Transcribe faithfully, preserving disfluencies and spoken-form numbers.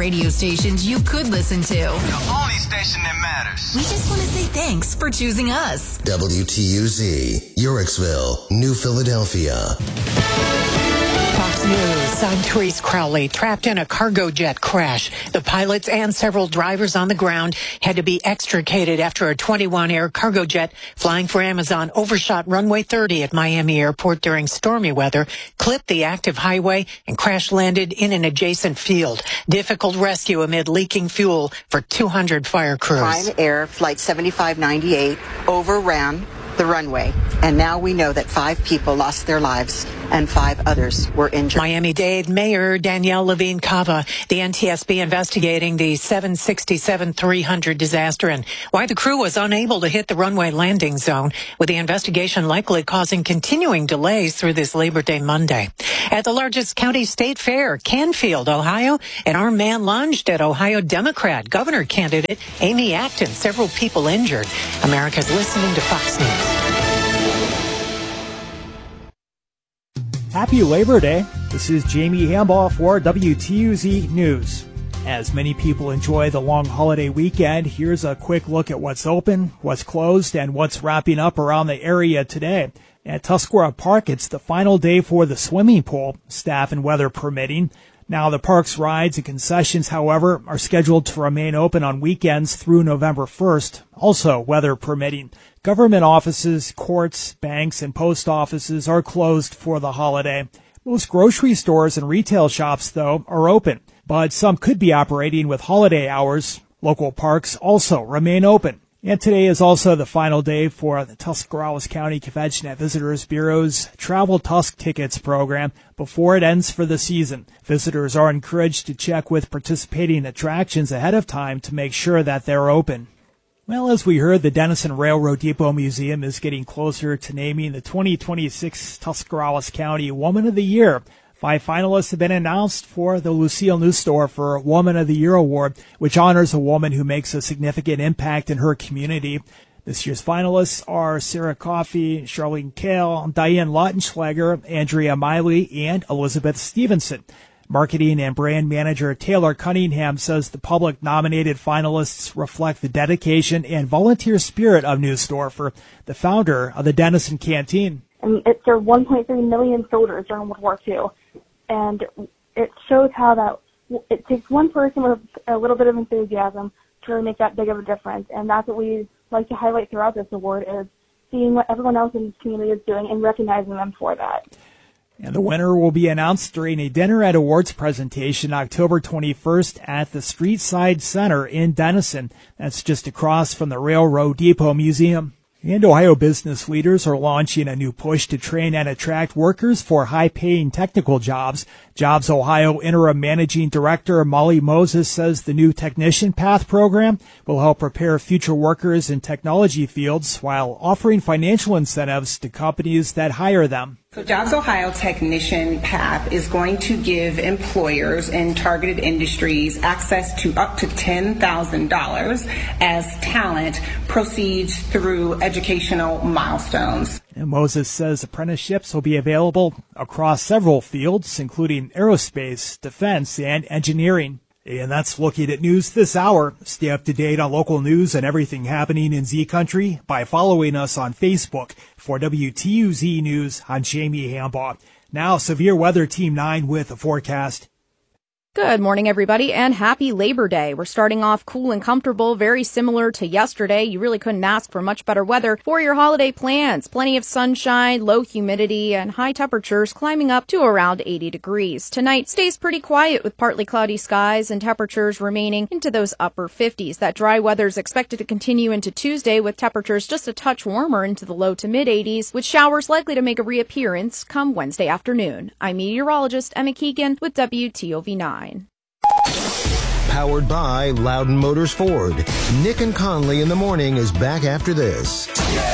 radio stations you could listen to. The only station that matters. We just want to say thanks for choosing us. W T U Z, Uricksville, New Philadelphia. Fox News, I'm Therese Crowley. Trapped in a cargo jet crash, the pilots and several drivers on the ground had to be extricated after a twenty-one air cargo jet flying for Amazon overshot runway thirty at Miami Airport during stormy weather, clipped the active highway, and crash landed in an adjacent field. Difficult rescue amid leaking fuel for two hundred fire crews. Prime Air Flight seventy-five ninety-eight overran the runway, and now we know that five people lost their lives and five others were injured. Miami-Dade Mayor Danielle Levine Cava, the N T S B investigating the seven sixty-seven three hundred disaster and why the crew was unable to hit the runway landing zone, with the investigation likely causing continuing delays through this Labor Day Monday. At the largest county state fair, Canfield, Ohio, an armed man lunged at Ohio Democrat governor candidate Amy Acton. Several people injured. America's listening to Fox News. Happy Labor Day. This is Jamie Hambaugh for W T U Z News. As many people enjoy the long holiday weekend, here's a quick look at what's open, what's closed, and what's wrapping up around the area today. At Tuscarora Park, it's the final day for the swimming pool, staff and weather permitting. Now, the park's rides and concessions, however, are scheduled to remain open on weekends through November first, also weather permitting. Government offices, courts, banks, and post offices are closed for the holiday. Most grocery stores and retail shops, though, are open, but some could be operating with holiday hours. Local parks also remain open. And today is also the final day for the Tuscarawas County Convention at Visitors Bureau's Travel Tusk Tickets program before it ends for the season. Visitors are encouraged to check with participating attractions ahead of time to make sure that they're open. Well, as we heard, the Denison Railroad Depot Museum is getting closer to naming the twenty twenty-six Tuscarawas County Woman of the Year. Five finalists have been announced for the Lucille Neusdorfer Woman of the Year Award, which honors a woman who makes a significant impact in her community. This year's finalists are Sarah Coffey, Charlene Kale, Diane Lautenschlager, Andrea Miley, and Elizabeth Stevenson. Marketing and brand manager Taylor Cunningham says the public-nominated finalists reflect the dedication and volunteer spirit of Neusdorfer, the founder of the Denison Canteen. And it served one point three million soldiers during World War Two. And it shows how that it takes one person with a little bit of enthusiasm to really make that big of a difference. And that's what we like to highlight throughout this award, is seeing what everyone else in the community is doing and recognizing them for that. And the winner will be announced during a dinner at awards presentation October twenty-first at the Streetside Center in Denison. That's just across from the Railroad Depot Museum. And Ohio business leaders are launching a new push to train and attract workers for high-paying technical jobs. Jobs Ohio Interim Managing Director Molly Moses says the new Technician Path program will help prepare future workers in technology fields while offering financial incentives to companies that hire them. So Jobs Ohio Technician Path is going to give employers in targeted industries access to up to ten thousand dollars as talent proceeds through educational milestones. And Moses says apprenticeships will be available across several fields, including aerospace, defense, and engineering. And that's looking at news this hour. Stay up to date on local news and everything happening in Z Country by following us on Facebook. For W T U Z News, I'm Jamie Hambaugh. Now, Severe Weather Team nine with a forecast. Good morning, everybody, and happy Labor Day. We're starting off cool and comfortable, very similar to yesterday. You really couldn't ask for much better weather for your holiday plans. Plenty of sunshine, low humidity, and high temperatures climbing up to around eighty degrees. Tonight stays pretty quiet with partly cloudy skies and temperatures remaining into those upper fifties. That dry weather is expected to continue into Tuesday with temperatures just a touch warmer into the low to mid eighties, with showers likely to make a reappearance come Wednesday afternoon. I'm meteorologist Emma Keegan with W T O V nine. Powered by Loudon Motors Ford. Nick and Conley in the morning is back after this.